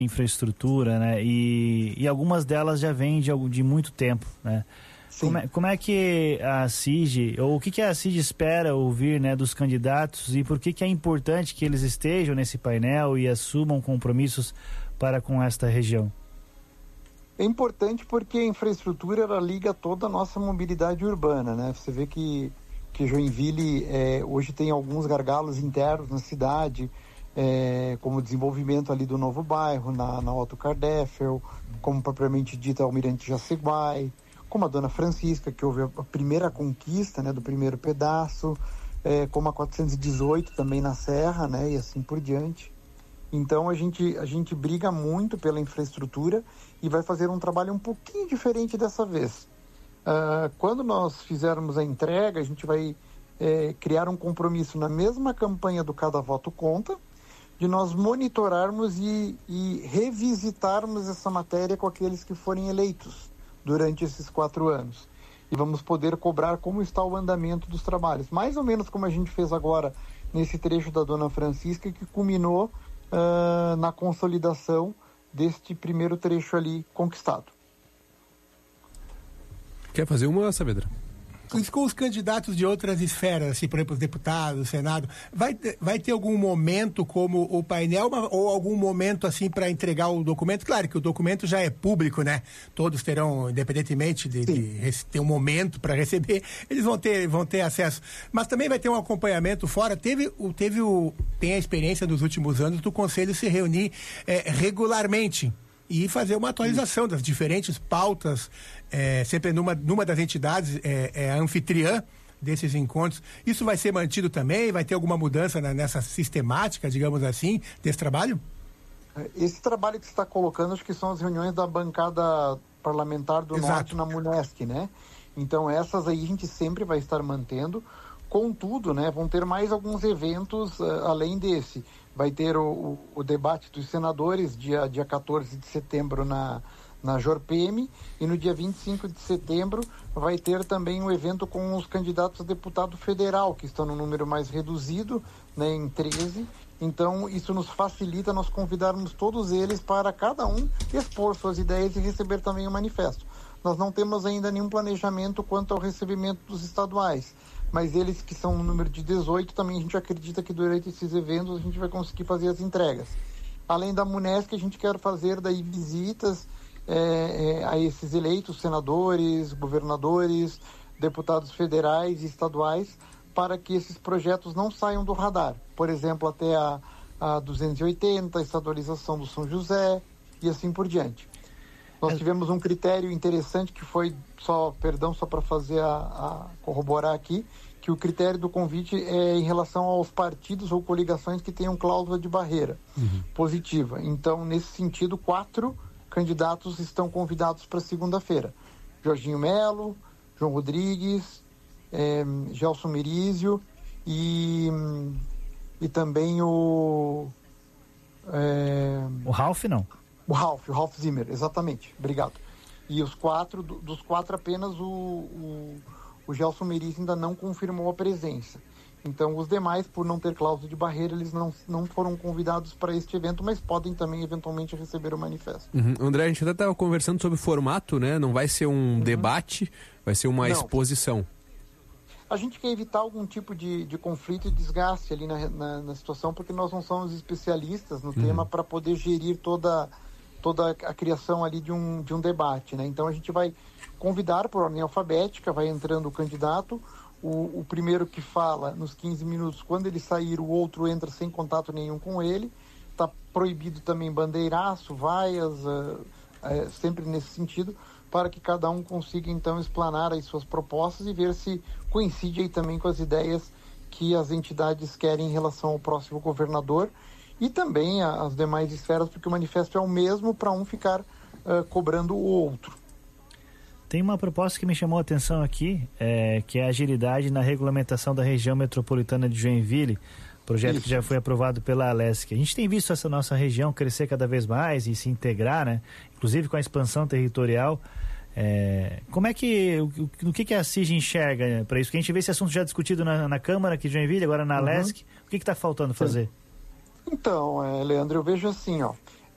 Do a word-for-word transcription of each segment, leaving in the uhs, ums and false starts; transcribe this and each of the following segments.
infraestrutura, né? E, e algumas delas já vêm de, de muito tempo, né? Como é, como é que a CIG, ou o que, que a CIG espera ouvir, né, dos candidatos, e por que, que é importante que eles estejam nesse painel e assumam compromissos para com esta região? É importante porque a infraestrutura ela liga toda a nossa mobilidade urbana, né? Você vê que, que Joinville é, hoje tem alguns gargalos internos na cidade, é, como o desenvolvimento ali do novo bairro, na, na Otto Kardeffel, como propriamente dita Almirante Jaceguai, como a Dona Francisca, que houve a primeira conquista, né, do primeiro pedaço, é, como a quatrocentos e dezoito também na Serra, né, e assim por diante. Então a gente, a gente briga muito pela infraestrutura e vai fazer um trabalho um pouquinho diferente dessa vez. Uh, quando nós fizermos a entrega, a gente vai é, criar um compromisso na mesma campanha do Cada Voto Conta, de nós monitorarmos e, e revisitarmos essa matéria com aqueles que forem eleitos durante esses quatro anos. E vamos poder cobrar como está o andamento dos trabalhos. Mais ou menos como a gente fez agora nesse trecho da Dona Francisca, que culminou uh, na consolidação deste primeiro trecho ali conquistado. Quer fazer uma, Saavedra? Com os candidatos de outras esferas, assim, por exemplo, os deputados, o Senado, vai, vai ter algum momento como o painel ou algum momento assim para entregar o documento? Claro que o documento já é público, né? Todos terão, independentemente de, de ter um momento para receber, eles vão ter, vão ter acesso. Mas também vai ter um acompanhamento fora. Teve, o, teve o, tem a experiência nos últimos anos do Conselho se reunir é, regularmente e fazer uma atualização das diferentes pautas, é, sempre numa, numa das entidades é, é a anfitriã desses encontros. Isso vai ser mantido também? Vai ter alguma mudança na, nessa sistemática, digamos assim, desse trabalho? Esse trabalho que você está colocando, acho que são as reuniões da bancada parlamentar do Exato. Norte na Munesc, né? Então essas aí a gente sempre vai estar mantendo. Contudo, né, vão ter mais alguns eventos uh, além desse. Vai ter o, o, o debate dos senadores, dia, dia quatorze de setembro na, na Jorpem, e no dia vinte e cinco de setembro vai ter também um evento com os candidatos a deputado federal, que estão no número mais reduzido, né, em treze. Então, isso nos facilita nós convidarmos todos eles para cada um expor suas ideias e receber também o manifesto. Nós não temos ainda nenhum planejamento quanto ao recebimento dos estaduais, mas eles que são o número de dezoito, também a gente acredita que durante esses eventos a gente vai conseguir fazer as entregas. Além da Munesc, a gente quer fazer daí visitas é, é, a esses eleitos, senadores, governadores, deputados federais e estaduais, para que esses projetos não saiam do radar. Por exemplo, até a, a duzentos e oitenta, a estadualização do São José e assim por diante. Nós tivemos um critério interessante que foi, só, perdão, só para fazer a, a corroborar aqui, que o critério do convite é em relação aos partidos ou coligações que tenham cláusula de barreira uhum. positiva. Então, nesse sentido, quatro candidatos estão convidados para segunda-feira. Jorginho Melo, João Rodrigues, é, Gelson Merizio e, e também o... É, o Ralph, não? O Ralph, o Ralph Zimmer, exatamente, obrigado. E os quatro, do, dos quatro apenas o, o, o Gelson Merizio ainda não confirmou a presença. Então os demais, por não ter cláusula de barreira, eles não, não foram convidados para este evento, mas podem também eventualmente receber o manifesto. Uhum. André, a gente até estava conversando sobre o formato, né? Não vai ser um uhum. debate, vai ser uma não. exposição. A gente quer evitar algum tipo de, de conflito e desgaste ali na, na, na situação, porque nós não somos especialistas no uhum. tema para poder gerir toda, toda a criação ali de um, de um debate, né? Então a gente vai convidar por ordem alfabética, vai entrando o candidato, o, o primeiro que fala nos quinze minutos, quando ele sair, o outro entra sem contato nenhum com ele. Está proibido também bandeiraço, vaias, uh, uh, sempre nesse sentido, para que cada um consiga então explanar as suas propostas e ver se coincide aí também com as ideias que as entidades querem em relação ao próximo governador e também a, as demais esferas, porque o manifesto é o mesmo para um ficar uh, cobrando o outro. Tem uma proposta que me chamou a atenção aqui, é, que é a agilidade na regulamentação da região metropolitana de Joinville, projeto Isso. que já foi aprovado pela Alesc. A gente tem visto essa nossa região crescer cada vez mais e se integrar, né? Inclusive com a expansão territorial. É, como é que, o, o que, que a CIG enxerga para isso? Porque a gente vê esse assunto já discutido na, na Câmara aqui de Joinville, agora na Alesc. Uhum. O que está faltando fazer? Então, é, Leandro, eu vejo assim, ó,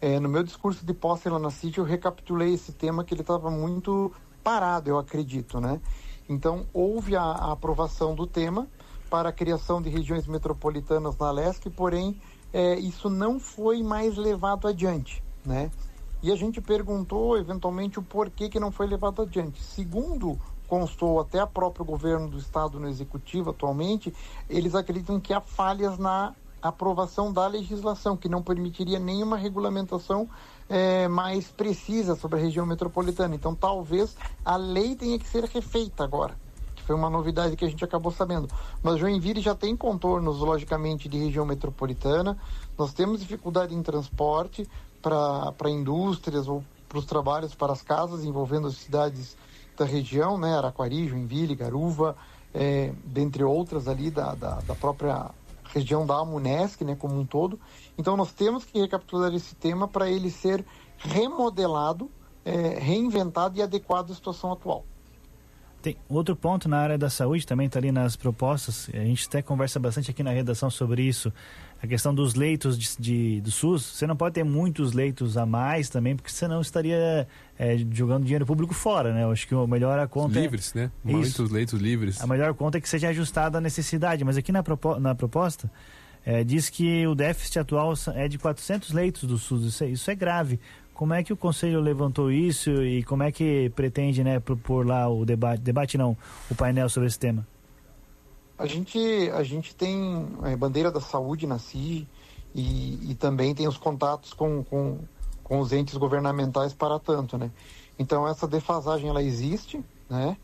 É, no meu discurso de posse lá na C I T, eu recapitulei esse tema que ele estava muito parado, eu acredito, né? Então, houve a, a aprovação do tema para a criação de regiões metropolitanas na Alesc, porém, é, isso não foi mais levado adiante, né? E a gente perguntou, eventualmente, o porquê que não foi levado adiante. Segundo constou até a próprio governo do estado no executivo atualmente, eles acreditam que há falhas na aprovação da legislação, que não permitiria nenhuma regulamentação é, mais precisa sobre a região metropolitana. Então, talvez a lei tenha que ser refeita agora, que foi uma novidade que a gente acabou sabendo. Mas Joinville já tem contornos, logicamente, de região metropolitana. Nós temos dificuldade em transporte para indústrias ou para os trabalhos, para as casas, envolvendo as cidades da região, né? Araquari, Joinville, Garuva, é, dentre outras ali da, da, da própria região da Amunesc, né, como um todo. Então nós temos que recapitular esse tema para ele ser remodelado, é, reinventado e adequado à situação atual. Tem outro ponto na área da saúde, também está ali nas propostas, a gente até conversa bastante aqui na redação sobre isso, a questão dos leitos de, de, do SUS. Você não pode ter muitos leitos a mais também, porque senão estaria é, jogando dinheiro público fora, né? Eu acho que o melhor a conta livres, é... né? Muitos leitos livres. A melhor conta é que seja ajustada à necessidade, mas aqui na, propo, na proposta é, diz que o déficit atual é de quatrocentos leitos do SUS, isso é, isso é grave. Como é que o Conselho levantou isso e como é que pretende, né, propor lá o debate, debate não, o painel sobre esse tema? A gente, a gente tem a bandeira da saúde na C I e, e também tem os contatos com, com, com os entes governamentais para tanto, né? Então essa defasagem ela existe, né?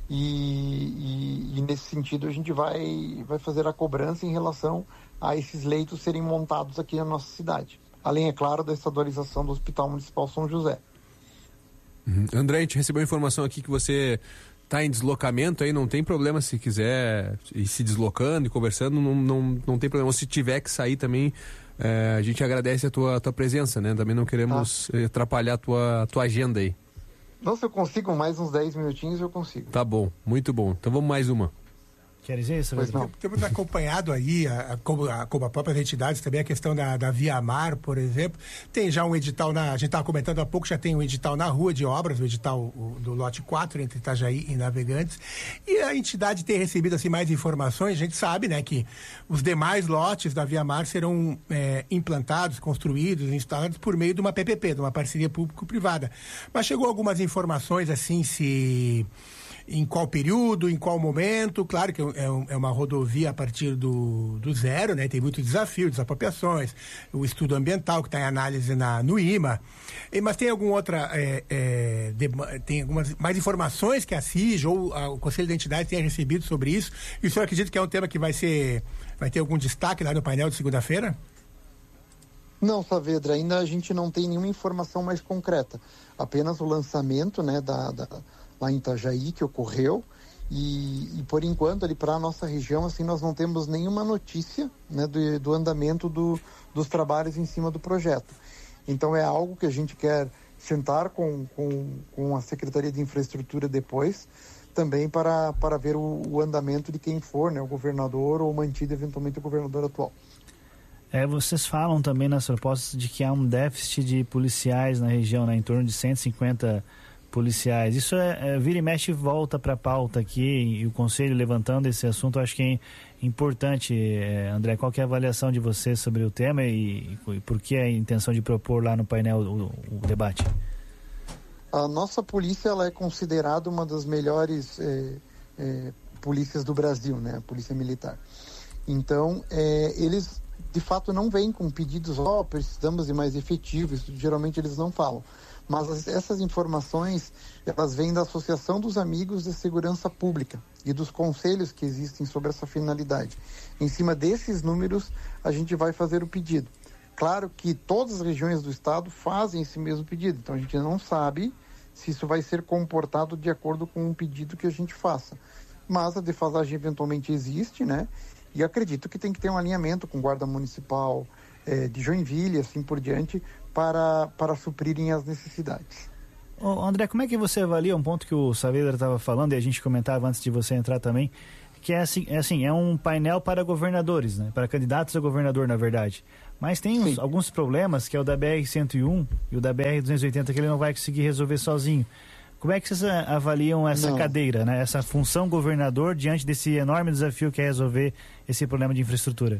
E, e, e nesse sentido a gente vai, vai fazer a cobrança em relação a esses leitos serem montados aqui na nossa cidade. Além, é claro, da estadualização do Hospital Municipal São José. Uhum. André, a gente recebeu informação aqui que você está em deslocamento aí, não tem problema se quiser ir se deslocando e conversando, não, não, não tem problema. Se tiver que sair também, é, a gente agradece a tua, a tua presença, né? Também não queremos tá. atrapalhar a tua, a tua agenda aí. Não, se eu consigo mais uns dez minutinhos, eu consigo. Tá bom, muito bom. Então vamos mais uma. Quer dizer isso? Pois não. Temos acompanhado aí, a, a, como, a, como a próprias entidades, também a questão da, da Via Mar, por exemplo. Tem já um edital, na, a gente estava comentando há pouco, já tem um edital na rua de obras, o edital o, do lote quatro, entre Itajaí e Navegantes. E a entidade tem recebido assim, mais informações. A gente sabe, né, que os demais lotes da Via Mar serão é, implantados, construídos, instalados por meio de uma P P P, de uma parceria público-privada. Mas chegou algumas informações assim, se... em qual período, em qual momento. Claro que é, um, é uma rodovia a partir do, do zero, né? Tem muito desafio, desapropriações, o estudo ambiental que está em análise na, no I M A. E, mas tem alguma outra, é, é, de, tem algumas mais informações que a C I G ou a, o Conselho de Entidades tenha recebido sobre isso? E o senhor acredita que é um tema que vai ser, vai ter algum destaque lá no painel de segunda-feira? Não, Saavedra, ainda a gente não tem nenhuma informação mais concreta. Apenas o lançamento, né, da... da... lá em Itajaí, que ocorreu, e, e por enquanto ali para a nossa região, assim, nós não temos nenhuma notícia, né, do, do andamento do, dos trabalhos em cima do projeto. Então é algo que a gente quer sentar com, com, com a Secretaria de Infraestrutura depois, também para, para ver o, o andamento de quem for, né, o governador ou mantido eventualmente o governador atual. É, vocês falam também nas propostas de que há um déficit de policiais na região, né, em torno de cento e cinquenta policiais. Isso é, é vira e mexe e volta para a pauta aqui, e o Conselho levantando esse assunto, eu acho que é importante. É, André, qual que é a avaliação de você sobre o tema e, e por que a intenção de propor lá no painel o, o debate? A nossa polícia ela é considerada uma das melhores é, é, polícias do Brasil, né? A polícia militar. Então, é, eles de fato não vêm com pedidos, ó, oh, precisamos de mais efetivos, geralmente eles não falam. Mas essas informações, elas vêm da Associação dos Amigos da Segurança Pública e dos conselhos que existem sobre essa finalidade. Em cima desses números, a gente vai fazer o pedido. Claro que todas as regiões do estado fazem esse mesmo pedido, então a gente não sabe se isso vai ser comportado de acordo com o pedido que a gente faça. Mas a defasagem eventualmente existe, né? E acredito que tem que ter um alinhamento com Guarda Municipal eh, de Joinville, assim por diante, para, para suprirem as necessidades. Ô, André, como é que você avalia um ponto que o Saavedra estava falando e a gente comentava antes de você entrar também, que é assim, é assim, é um painel para governadores, né? Para candidatos a governador, na verdade. Mas tem uns, alguns problemas, que é o da B R cento e um e o da B R duzentos e oitenta, que ele não vai conseguir resolver sozinho. Como é que vocês avaliam essa não. cadeira, né? Essa função governador diante desse enorme desafio que é resolver esse problema de infraestrutura?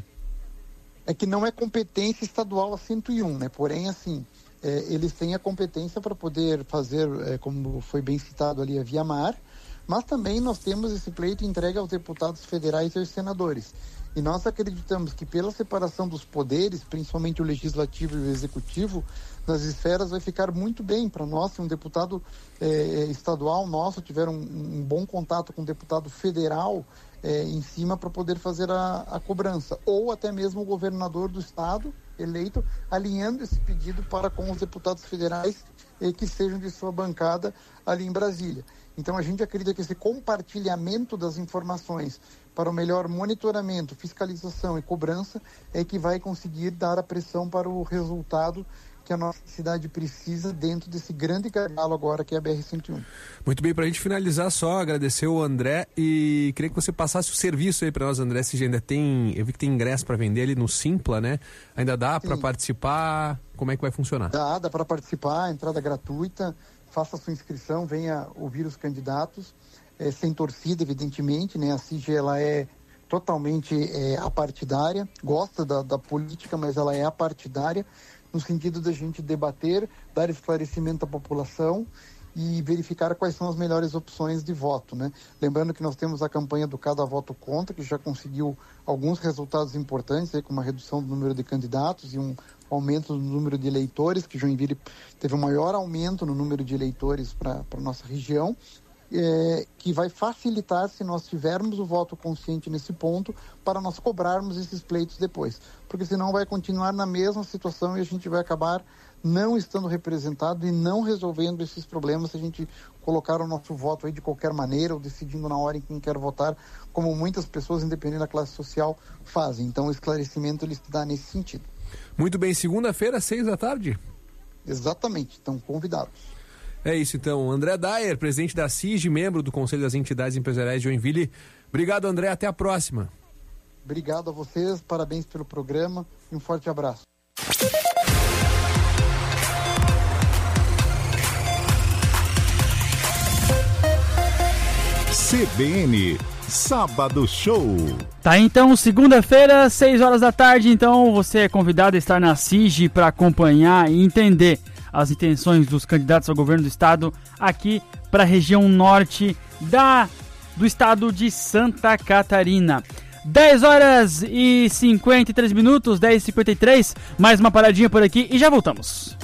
É que não é competência estadual a cento e um, né? Porém, assim, é, eles têm a competência para poder fazer, é, como foi bem citado ali, a Via Mar, mas também nós temos esse pleito entregue aos deputados federais e aos senadores. E nós acreditamos que pela separação dos poderes, principalmente o legislativo e o executivo, nas esferas vai ficar muito bem para nós, se um deputado eh, estadual nosso tiver um, um bom contato com um deputado federal eh, em cima para poder fazer a, a cobrança, ou até mesmo o governador do estado eleito alinhando esse pedido para com os deputados federais eh, que sejam de sua bancada ali em Brasília. Então a gente acredita que esse compartilhamento das informações para o melhor monitoramento, fiscalização e cobrança é que vai conseguir dar a pressão para o resultado que a nossa cidade precisa dentro desse grande gargalo agora que é a B R cento e um. Muito bem, para a gente finalizar só, agradecer o André e queria que você passasse o serviço aí para nós, André, se ainda tem, eu vi que tem ingresso para vender ali no Simpla, né? Ainda dá para participar? Como é que vai funcionar? Dá, dá para participar, entrada gratuita, faça a sua inscrição, venha ouvir os candidatos, é, sem torcida, evidentemente, né? A C I G, ela é totalmente é, apartidária, gosta da, da política, mas ela é apartidária, no sentido da gente debater, dar esclarecimento à população e verificar quais são as melhores opções de voto, né? Lembrando que nós temos a campanha do Cada Voto Conta, que já conseguiu alguns resultados importantes, aí, com uma redução do número de candidatos e um aumento do número de eleitores, que Joinville teve um maior aumento no número de eleitores para a nossa região, é, que vai facilitar se nós tivermos o voto consciente nesse ponto para nós cobrarmos esses pleitos depois. Porque senão vai continuar na mesma situação e a gente vai acabar não estando representado e não resolvendo esses problemas se a gente colocar o nosso voto aí de qualquer maneira ou decidindo na hora em quem quer votar, como muitas pessoas, independente da classe social, fazem. Então o esclarecimento ele se dá nesse sentido. Muito bem, segunda-feira, seis da tarde? Exatamente, estão convidados. É isso então, André Dyer, presidente da C I G, membro do Conselho das Entidades Empresariais de Joinville. Obrigado, André, até a próxima. Obrigado a vocês, parabéns pelo programa e um forte abraço. C B N, Sábado Show. Tá, então, segunda-feira, seis horas da tarde, então você é convidado a estar na C I G para acompanhar e entender as intenções dos candidatos ao governo do estado aqui para a região norte da, do estado de Santa Catarina. dez horas e cinquenta e três minutos, dez e cinquenta e três, mais uma paradinha por aqui e já voltamos.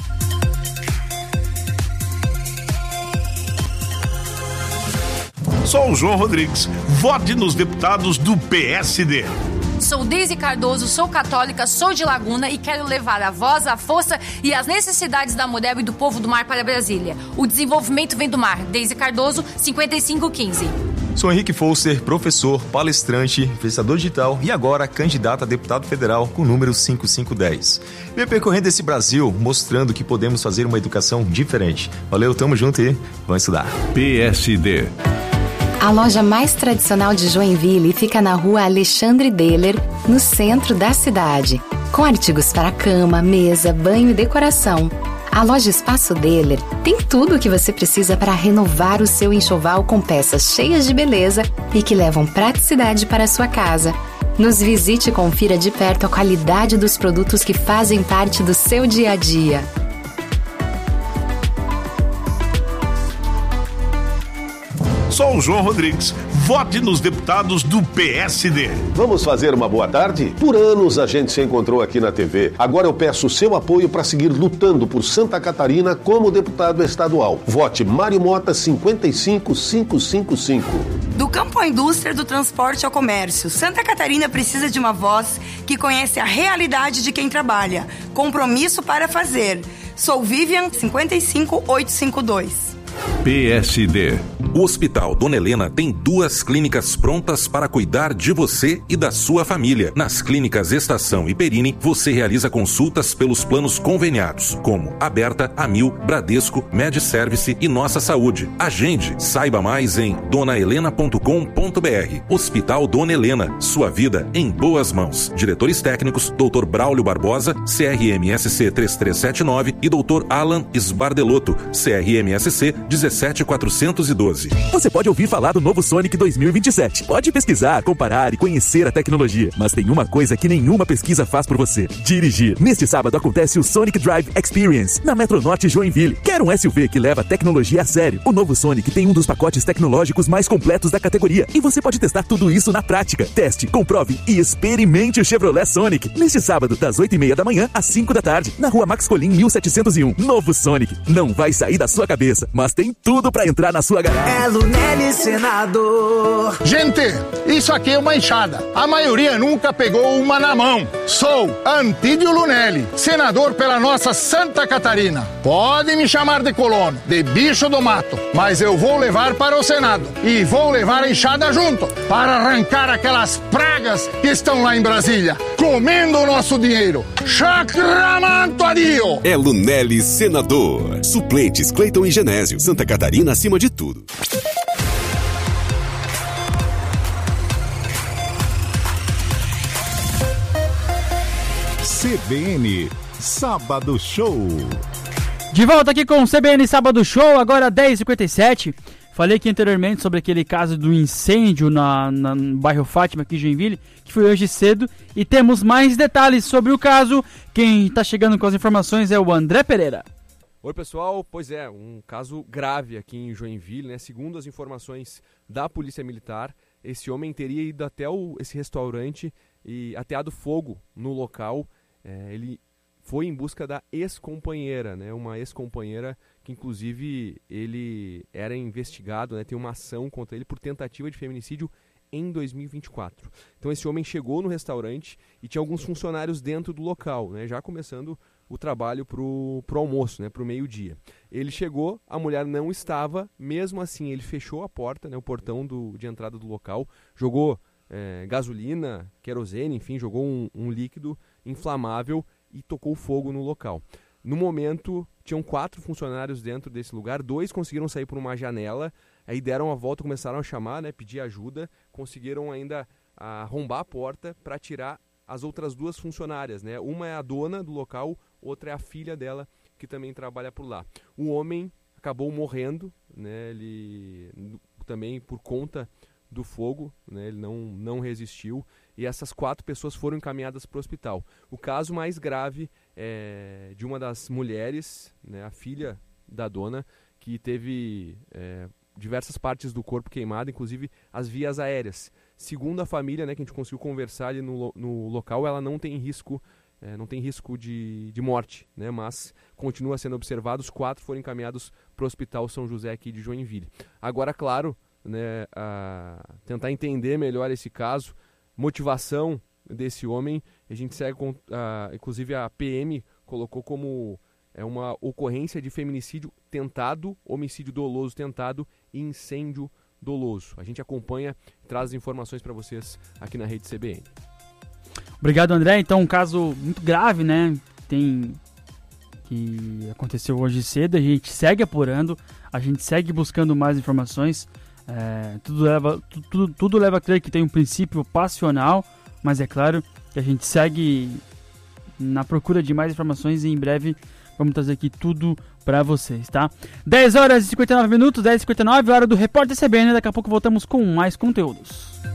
Sou o João Rodrigues. Vote nos deputados do P S D. Sou Deise Cardoso, sou católica, sou de Laguna e quero levar a voz, a força e as necessidades da mulher e do povo do mar para Brasília. O desenvolvimento vem do mar. Deise Cardoso, cinquenta e cinco quinze. Sou Henrique Foster, professor, palestrante, influenciador digital e agora candidato a deputado federal com o número cinco cinco um zero. Venho percorrendo esse Brasil, mostrando que podemos fazer uma educação diferente. Valeu, tamo junto e vamos estudar. P S D. A loja mais tradicional de Joinville fica na rua Alexandre Deller, no centro da cidade. Com artigos para cama, mesa, banho e decoração. A loja Espaço Deller tem tudo o que você precisa para renovar o seu enxoval com peças cheias de beleza e que levam praticidade para a sua casa. Nos visite e confira de perto a qualidade dos produtos que fazem parte do seu dia a dia. Sou o João Rodrigues. Vote nos deputados do P S D. Vamos fazer uma boa tarde? Por anos a gente se encontrou aqui na T V. Agora eu peço o seu apoio para seguir lutando por Santa Catarina como deputado estadual. Vote Mário Mota cinquenta e cinco cinco cinco cinco. Do campo à indústria, do transporte ao comércio, Santa Catarina precisa de uma voz que conhece a realidade de quem trabalha. Compromisso para fazer. Sou Vivian cinquenta e cinco oitocentos e cinquenta e dois. P S D. O Hospital Dona Helena tem duas clínicas prontas para cuidar de você e da sua família. Nas clínicas Estação e Perini, você realiza consultas pelos planos conveniados, como Aberta, Amil, Bradesco, MedService e Nossa Saúde. Agende, saiba mais em dona helena ponto com ponto b r. Hospital Dona Helena, sua vida em boas mãos. Diretores técnicos, doutor Braulio Barbosa, C R M S C três três sete nove e doutor Alan Sbardelotto, C R M S C um sete quatro um dois. Você pode ouvir falar do novo Sonic dois mil e vinte e sete. Pode pesquisar, comparar e conhecer a tecnologia. Mas tem uma coisa que nenhuma pesquisa faz por você: dirigir. Neste sábado acontece o Sonic Drive Experience, na Metronorte Joinville. Quer um S U V que leva a tecnologia a sério? O novo Sonic tem um dos pacotes tecnológicos mais completos da categoria. E você pode testar tudo isso na prática. Teste, comprove e experimente o Chevrolet Sonic. Neste sábado, das oito e meia da manhã às cinco da tarde, na rua Max Colim, mil setecentos e um. Novo Sonic. Não vai sair da sua cabeça, mas tem tudo pra entrar na sua garagem. É Lunelli Senador. Gente, isso aqui é uma enxada. A maioria nunca pegou uma na mão. Sou Antídio Lunelli, senador pela nossa Santa Catarina. Pode me chamar de colono, de bicho do mato, mas eu vou levar para o Senado e vou levar a enxada junto para arrancar aquelas pragas que estão lá em Brasília, comendo o nosso dinheiro. Chacramanto adio! É Lunelli Senador. Suplentes Cleiton e Genésio. Santa Catarina acima de tudo. C B N Sábado Show. De volta aqui com o C B N Sábado Show, agora dez e cinquenta e sete. Falei aqui anteriormente sobre aquele caso do incêndio na, na, no bairro Fátima, aqui em Joinville, que foi hoje cedo. E temos mais detalhes sobre o caso. Quem está chegando com as informações é o André Pereira. Oi, pessoal. Pois é, um caso grave aqui em Joinville, né? Segundo as informações da Polícia Militar, esse homem teria ido até o, esse restaurante e ateado fogo no local. É, ele foi em busca da ex-companheira, né? Uma ex-companheira que, inclusive, ele era investigado, né? Tem uma ação contra ele por tentativa de feminicídio em dois mil e vinte e quatro. Então, esse homem chegou no restaurante e tinha alguns funcionários dentro do local, né? Já começando o trabalho pro, pro almoço, né? Pro meio-dia. Ele chegou, a mulher não estava, mesmo assim ele fechou a porta, né? O portão do, de entrada do local, jogou é, gasolina, querosene, enfim, jogou um, um líquido inflamável e tocou fogo no local. No momento, tinham quatro funcionários dentro desse lugar, dois conseguiram sair por uma janela, aí deram a volta, começaram a chamar, né, pedir ajuda, conseguiram ainda arrombar a porta para tirar as outras duas funcionárias, né? Uma é a dona do local, outra é a filha dela, que também trabalha por lá. O homem acabou morrendo, né, ele também por conta do fogo, né, ele não, não resistiu, e essas quatro pessoas foram encaminhadas para o hospital. O caso mais grave é de uma das mulheres, né, a filha da dona, que teve é, diversas partes do corpo queimadas, inclusive as vias aéreas. Segundo a família, né, que a gente conseguiu conversar ali no, no local, ela não tem risco, é, não tem risco de, de morte, né, mas continua sendo observado. Os quatro foram encaminhados para o Hospital São José aqui de Joinville. Agora, claro, né, a tentar entender melhor esse caso, motivação desse homem. A gente segue com, a, inclusive a P M colocou como é, uma ocorrência de feminicídio tentado, homicídio doloso tentado e incêndio doloso. A gente acompanha e traz as informações para vocês aqui na Rede C B N. Obrigado, André. Então, um caso muito grave, né? Tem que aconteceu hoje cedo. A gente segue apurando, a gente segue buscando mais informações. É, tudo, leva, tudo, tudo leva a crer que tem um princípio passional, mas é claro que a gente segue na procura de mais informações e em breve vamos trazer aqui tudo para vocês, tá? dez horas e cinquenta e nove minutos, dez e cinquenta e nove, hora do Repórter C B N. Daqui a pouco voltamos com mais conteúdos.